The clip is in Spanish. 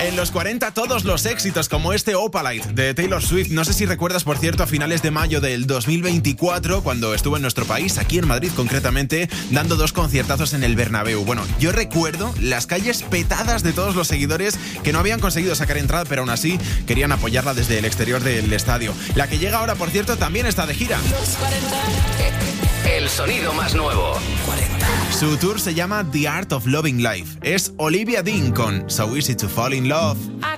En los 40 todos los éxitos como este Opalite de Taylor Swift. No sé si recuerdas, por cierto, a finales de mayo del 2024, cuando estuvo en nuestro país, aquí en Madrid concretamente, dando 2 conciertazos en el Bernabéu. Bueno, yo recuerdo las calles petadas de todos los seguidores que no habían conseguido sacar entrada, pero aún así querían apoyarla desde el exterior del estadio. La que llega ahora, por cierto, también está de gira. Los 40. El sonido más nuevo. 40. Su tour se llama The Art of Loving Life. Es Olivia Dean con So Easy to Fall in Love. I